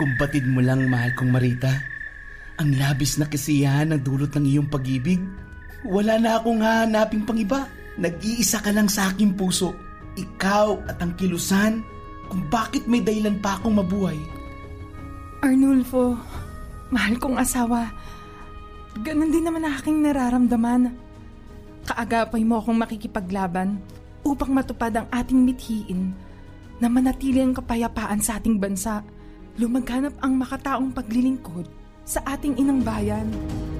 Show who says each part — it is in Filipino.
Speaker 1: Kumbatid mo lang, mahal kong Marita. Ang labis na kasiyahan ng dulot ng iyong pag-ibig. Wala na akong hahanaping pang iba. Nag-iisa ka lang sa aking puso. Ikaw at ang kilusan kung bakit may dahilan pa akong mabuhay.
Speaker 2: Arnulfo, mahal kong asawa, ganun din naman aking nararamdaman. Kaagapay mo akong makikipaglaban upang matupad ang ating mithiin na manatili ang kapayapaan sa ating bansa. Lumaganap ang makataong paglilingkod sa ating inang bayan.